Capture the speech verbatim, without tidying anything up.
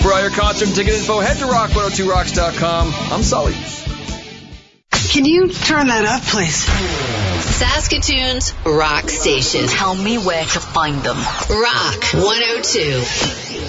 For all your concert and ticket info, head to rock one oh two rocks dot com. I'm Sully. Can you turn that up, please? Saskatoon's rock station. Tell me where to find them. Rock one oh two.